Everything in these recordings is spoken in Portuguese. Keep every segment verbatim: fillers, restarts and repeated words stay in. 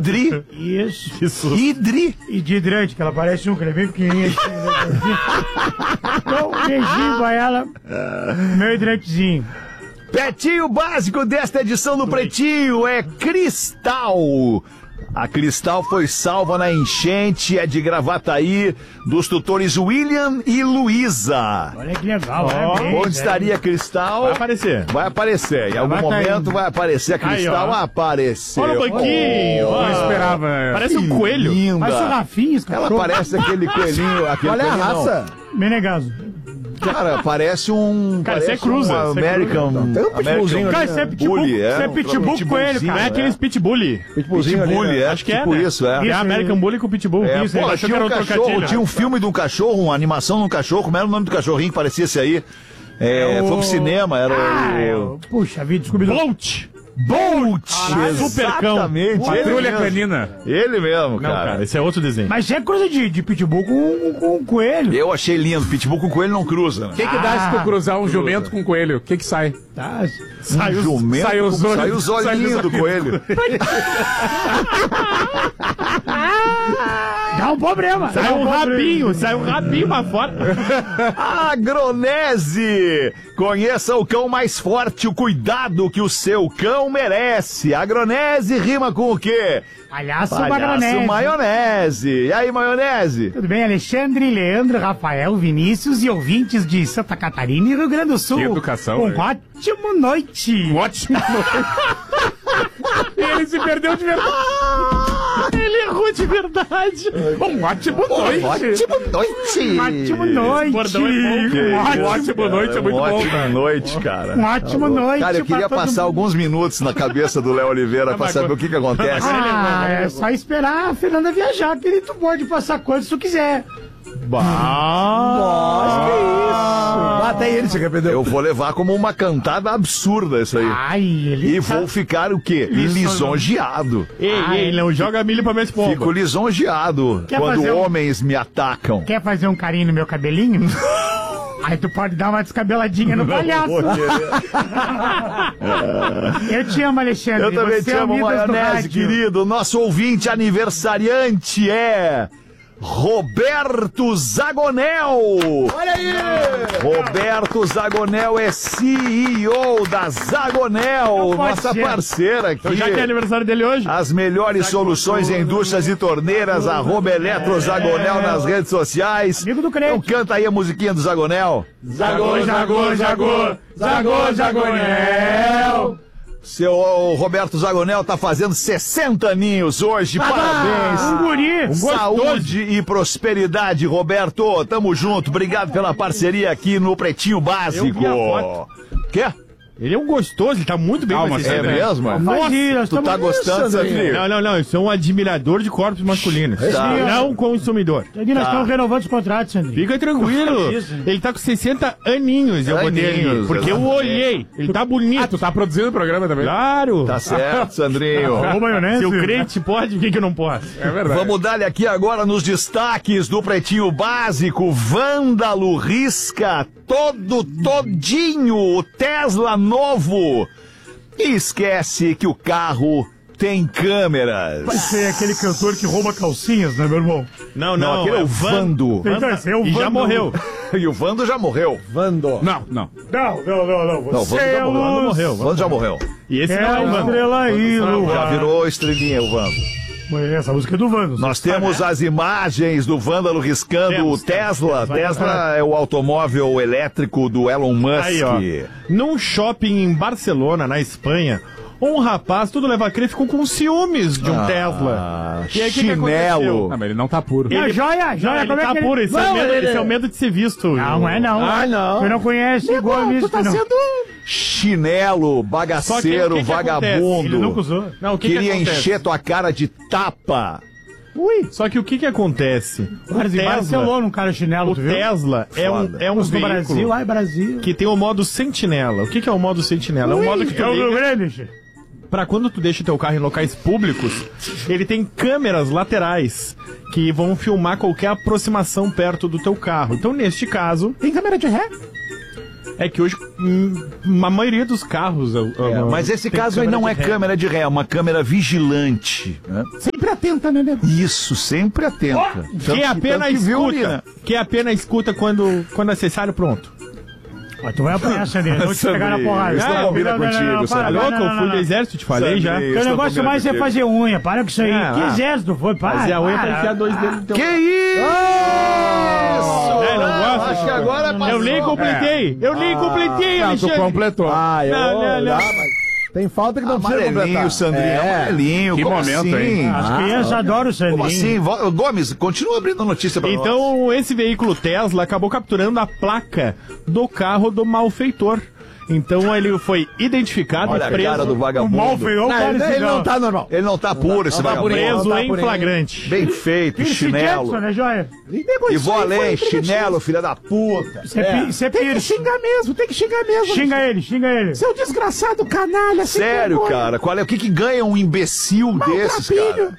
Hidri. Isso. Hidri. E de hidrante, que ela parece um, que ela é bem pequenininha. Então, um beijinho pra ela. Meu hidrantezinho. Pretinho básico desta edição do Pretinho é Cristal. A Cristal foi salva na enchente, é de Gravataí, dos tutores William e Luísa. Olha que legal, oh, né? Onde estaria a Cristal? Vai aparecer. Vai aparecer. Em algum momento vai aparecer a Cristal. Aí, apareceu. Olha o banquinho. Oh, oh, eu esperava. Parece um coelho. Linda. Parece o Rafinha, esse Ela parece aquele coelhinho. Aquele Olha a raça. Menegaso. Cara, parece um... Cara, parece isso é cruza. Um American... Tem um pitbullzinho. Cara, isso é pitbull. Bully, é, isso é pitbull com coelho, cara. Não é aqueles pitbull. Pitbullzinho Pitbull, ali, né? é. Acho que tipo é, né? isso, é. É American Bully com pitbull. É, isso, pô, achou que tinha era um um cachorro, trocadilho. tinha um filme de um cachorro, uma animação de um cachorro. Como era o nome do cachorrinho que parecia esse aí? É, É o- Foi pro cinema, era Ah, o... eu... Puxa vida, descobri. Bolt. Bolt! Ah, super cão. Exatamente. ele Patrulha mesmo. Canina. Ele mesmo, Não, cara. cara, esse é outro desenho. Mas é coisa de, de pitbull com, com coelho. Eu achei lindo. Pitbull com coelho não cruza, né? O que que dá se tu cruzar um jumento com um coelho? O que que sai? Tá. Sai os, jumento, sai os olhos- sai os sai os olhinhos do olhinhos. coelho. Dá um problema. Sai dá um problema. rabinho, sai um rabinho pra fora. Agronese! Conheça o cão mais forte, o cuidado que o seu cão merece. Agronese rima com o quê? Palhaço, Palhaço maionese. maionese. E aí, maionese? Tudo bem, Alexandre, Leandro, Rafael, Vinícius e ouvintes de Santa Catarina e Rio Grande do Sul. Que educação, Um né? ótimo noite. Ótimo. E ele se perdeu de verdade. Ele errou de verdade. Um ótimo noite. Ótimo noite! Ótimo noite. bordão é bom. Que Um ótimo, Ótimo noite, é muito bom, Ótima cara. noite, cara. um ótimo noite. Cara, eu queria pra todo passar mundo. alguns minutos na cabeça do Léo Oliveira pra saber o que que acontece. Ah, é só esperar a Fernanda viajar, que ele tu pode passar quantos tu quiser. Nossa, que isso. Bata aí ele, se arrependeu. Eu vou levar como uma cantada absurda isso aí. Ai, ele E vou ficar o quê? Lisonjeado. Ei, ei, não joga milho pra minha Fico esposa. lisonjeado Quer quando fazer um- homens me atacam. quer fazer um carinho no meu cabelinho? Aí tu pode dar uma descabeladinha no palhaço. Eu te amo, Alexandre. Eu também Você te é o amo, Midas do maionese, rádio. querido. Nosso ouvinte aniversariante é Roberto Zagonel. Olha aí! Roberto Zagonel é C E O da Zagonel, Não pode nossa ser. parceira aqui. Então, já que é aniversário dele hoje. As melhores soluções em duchas e torneiras, arroba Eletrozagonel nas redes sociais. Amigo do crente. Então canta aí a musiquinha do Zagonel. Zagô, zagô, zagô. Zagô, zagonel. Seu Roberto Zagonel tá fazendo sessenta aninhos hoje, Um parabéns. guri. Saúde e prosperidade, Roberto. Tamo junto, obrigado pela parceria aqui no Pretinho Básico. Eu vi a foto. Quê? Ele é um gostoso, ele tá muito bem Calma, com esse É Sandrinho. mesmo? Nossa, nós Tu tá estamos- gostando, Isso, Sandrinho. Sandrinho? Não, não, não, eu sou um admirador de corpos masculinos. Tá. Não consumidor. Sandrinho, nós estamos renovando os contratos, Sandrinho. Fica tranquilo. Isso. Ele tá com sessenta aninhos, eu botei ali. Aninhos, Porque eu exatamente. olhei. Ele tá bonito. Ah, tu tá produzindo o programa também? Claro. Tá certo, Sandrinho. Ô, maionese. Se o crente pode, por que que eu não posso? É verdade. Vamos dar-lhe aqui agora nos destaques do Pretinho Básico. Vândalo risca todo, todinho o Tesla novo. E esquece que o carro tem câmeras. Vai ser aquele cantor que rouba calcinhas, né, meu irmão? Não, Não, não. aquele é o Vando. Então, esse é o E já Vando. morreu. E o Vando já morreu. Vando. Não, não. Não, não, não, não. Não, o Você Vando é já morreu. luz. Vando morreu. O Vando já morreu. E esse É não é a o Vando. estrela aí, Já luar. virou estrelinha o Vando. Essa música é do Vando. Nós temos as imagens do Vândalo riscando Temos, o Tesla. temos, temos. Tesla é o automóvel elétrico do Elon Musk. Aí, ó. Num shopping em Barcelona, na Espanha, um rapaz, tudo leva a crer, ficou com ciúmes de um Ah, Tesla. E aí, o que que chinelo. aconteceu? Não, mas ele não tá puro. E a joia, Não, joia, ele como é tá que puro, ele... esse, é o Não, medo, ele- esse é o medo de ser visto. Não, não é não. Ah, não. Tu não conhece igual Não, isso, tu tá não. sendo... Chinelo, Só que bagaceiro, o que que vagabundo. Ele nunca usou. Não, o que Queria que acontece? encher tua cara de tapa. Ui. Só que o que que acontece? O Mas em Tesla, Barcelona, um cara chinelo, o tu viu? Tesla é um, Foda. é um Os do veículo Brasil, ai, Brasil. que tem o modo sentinela. O que que é o modo sentinela? É um modo que tu É o Rio liga Grande. pra quando tu deixa teu carro em locais públicos, ele tem câmeras laterais que vão filmar qualquer aproximação perto do teu carro. Então, neste caso, Tem câmera de ré? É que hoje, hum, a maioria dos carros... É, mas esse caso aí não é câmera de ré, é uma câmera vigilante. Né? Sempre atenta, né, nego? Isso, sempre atenta. Que apenas escuta. Que apenas escuta quando, quando é necessário, pronto. Ó, tu vai apanhar, Sandrinho. Vou te pegar na porrada. Isso não combina contigo, Tá louco? Eu fui do exército, te falei já. Sandrinho. O negócio mais é fazer unha. Para com isso aí. Ah, Que ah. exército foi? Para. Fazer a unha pra para. enfiar dois dedos no teu... Que isso? É, não gosta? Acho que agora passou. Eu nem completei. Eu nem completei, Não, tu Alexandre. completou. Ah, eu... Não, não, não. Ah, mas tem falta que não precisa Amarelinho, completar. Sandrinho, É. amarelinho. Que Como momento, assim? hein? As crianças adoram o Sandrinho. Como assim? Vo- Gomes, continua abrindo notícia pra nós. Então, esse veículo Tesla acabou capturando a placa do carro do malfeitor. Então, ele foi identificado Olha e a preso, cara do vagabundo. Mal feio, Não, ele, ele não tá normal. Ele não tá puro, esse não tá vagabundo. purinho. preso Não tá em por aí. flagrante. Bem feito, Pierce chinelo. Jackson, né, Joia? E vou além, chinelo, filha da puta. Você é. Pi- você é Pierce. Xingar mesmo, tem que xingar mesmo. Xinga ele, xinga ele. Seu desgraçado canalha, sem Sério, vergonha. cara, qual é? O que que ganha um imbecil desses, cara?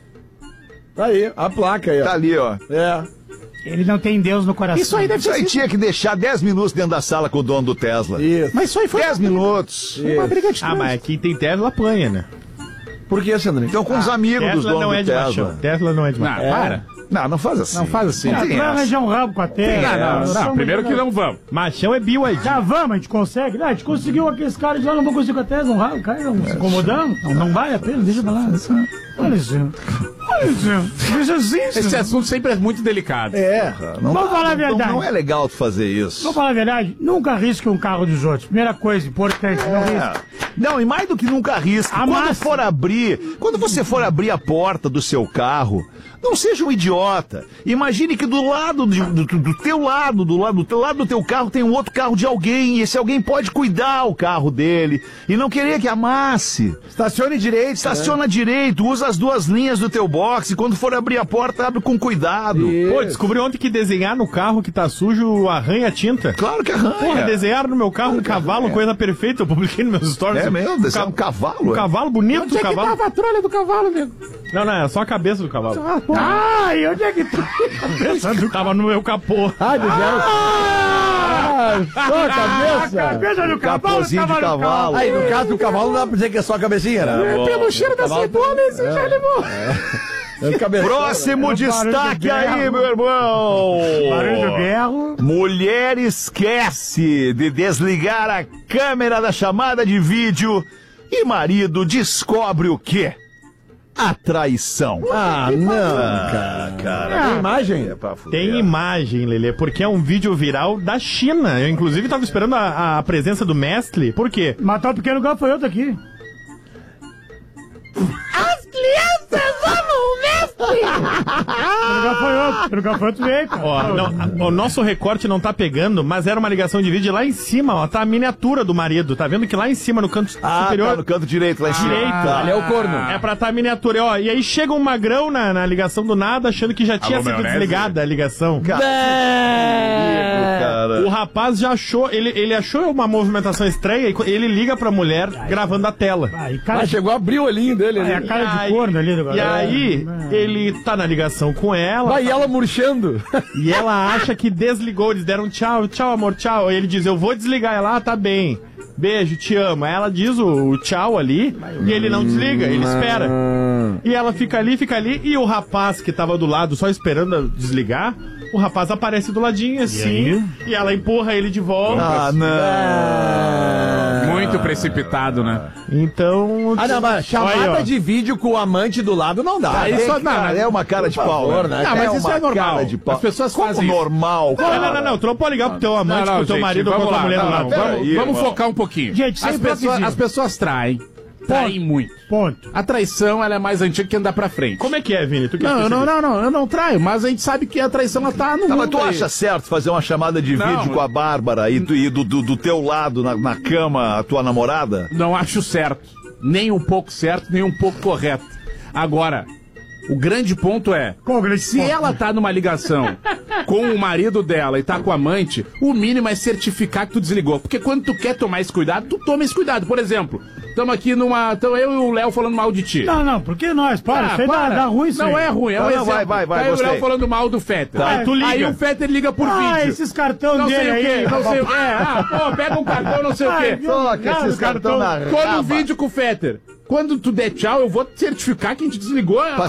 Tá aí, a placa aí, ó. Tá ali, ó. É. Ele não tem Deus no coração. Isso aí deve Isso ser aí tinha que deixar dez minutos dentro da sala com o dono do Tesla. Isso. Mas isso aí foi dez minutos. uma briga de Ah, trânsito. mas quem tem Tesla apanha, né? Por que, Sandrinho? Então, com os amigos dos Tesla donos não é do de Tesla. machão. Tesla não é de Não, machão. para. Não, não faz assim. Não faz assim. Não Tu tem vai essa. arranjar um rabo com a terra. Não, não, não. Primeiro que não vamos. Machão é B Y D. Já vamos, a gente consegue. Não, a gente conseguiu aqueles caras já não vão conseguir com a Tesla, um rabo, cara, não se incomodando. Não, não vale a pena, deixa pra lá. Olha isso. Olha isso. Deixa assim. Esse assunto sempre é muito delicado. É. Não, Vamos dá- falar a não- verdade. Não é legal tu fazer isso. Vamos falar a verdade? Nunca arrisque um carro dos outros. Primeira coisa importante, não É. arrisque. Não, e mais do que nunca arrisque. A Quando massa. for abrir, quando você for abrir a porta do seu carro, não seja um idiota. Imagine que do lado de- do, do teu lado, do lado do teu lado do teu carro tem um outro carro de alguém, e esse alguém pode cuidar o carro dele e não querer que amasse. Estacione direito. Estaciona direito, usa as duas linhas do teu box e quando for abrir a porta, abre com cuidado. Pô, descobri ontem que desenhar no carro que tá sujo arranha a tinta. Claro que arranha. Porra, desenharam no meu carro um cavalo, coisa perfeita. Eu publiquei nos meus stories. É mesmo? Um, Desenhar ca- um cavalo, um é? cavalo bonito, Onde é que cavalo. tava a trolha do cavalo, nego? Não, não, é só a cabeça do cavalo. Ah, pô. Ah, e onde é que tá? Tava no meu capô. Ah, de zero. Ah, só a cabeça. Cabeça do cavalo, Capozinho de tava no carro. cavalo. Aí, no caso do cavalo, não dá pra dizer que é só a cabecinha, né? Pelo cheiro da cebola, esse já levou. É cabeça. Próximo barulho destaque do aí, berro. meu irmão. Barulho do berro. Mulher esquece de desligar a câmera da chamada de vídeo e marido descobre o quê? A traição. Ah, não, cara. cara. Tem imagem? Tem imagem, Lelê, porque é um vídeo viral da China. Eu, inclusive, tava esperando a, a presença do mestre. Por quê? Matar o pequeno gafanhoto aqui. As crianças amam o mestre! Pelo gafanhoto. Pelo gafanhoto veio, cara. Ó, não, a- o nosso recorte não tá pegando, mas era uma ligação de vídeo lá em cima, ó. Tá a miniatura do marido. Tá vendo que lá em cima, no canto Ah, superior. tá no canto direito, lá em cima. Direito. Tá. Ali é o corno. É pra tá a miniatura, ó. E aí chega um magrão na, na ligação do nada, achando que já tinha Alô, sido maionese? desligada a ligação. Cara. O rapaz já achou, ele, ele achou uma movimentação estranha e co- ele liga pra mulher gravando a tela. Aí, cara, Ah, chegou a abrir o olhinho dele é a ali. cara de corno ali do E aí, ele tá na ligação com ela. Vai, e ela murchando. E ela acha que desligou, eles deram tchau, tchau, amor, tchau. Aí ele diz, eu vou desligar. Ela, ah, tá bem. Beijo, te amo. Aí ela diz o, o tchau ali e ele não desliga, ele espera. E ela fica ali, fica ali. E o rapaz que tava do lado só esperando desligar, o rapaz aparece do ladinho assim. E, ela empurra ele de volta. Ah, não. Muito precipitado, né? Então. Ah, não, mas chamada Olha aí, ó. de vídeo com o amante do lado não dá. Aí né? só, não, é uma cara de pau, favor, né? né? Não, mas é isso uma é normal. cara de pau. As pessoas Como fazem isso. normal, Não, cara. não, não, não. Tu não pode ligar pro teu amante, Não, não, pro teu gente, marido ou vamos com a tua lá, mulher não, do não, lado. vamos, Peraí, vamos irmão. focar um pouquinho. Gente, sem as, pessoas, hipocrisia. as pessoas traem. Traem muito. Ponto. A traição, ela é mais antiga que andar pra frente. Como é que é, Vini? Tu que é Não, eu não, especialista. não, não, eu não traio, mas a gente sabe que a traição ela tá no Tá, mas mundo tu aí. acha certo fazer uma chamada de Não, vídeo mas- com a Bárbara e, tu- e do, do, do teu lado, na, na cama, a tua namorada? Não acho certo. Nem um pouco certo, nem um pouco correto. Agora, o grande ponto é, Qual o grande se ponto? ela tá numa ligação com o marido dela e tá com a amante, o mínimo é certificar que tu desligou. Porque quando tu quer tomar esse cuidado, tu toma esse cuidado. Por exemplo, Tamo aqui numa... Tamo eu e o Léo falando mal de ti. Não, não, por que nós? Para, Ah, isso aí dá, para. dá ruim isso Não aí. é ruim, é um Não, não, exemplo. vai, vai, vai, Tá aí o gostei. Léo falando mal do Fetter. Tá. Aí tu liga. Aí o Fetter liga por Ah, vídeo. esses cartão Não sei dele o quê, aí. não sei o quê. É, ah, pô, pega um cartão, não sei o Ai, quê. Toca Não, esses cartão na Todo raba. vídeo com o Fetter. Quando tu der tchau, eu vou certificar quem te desligou.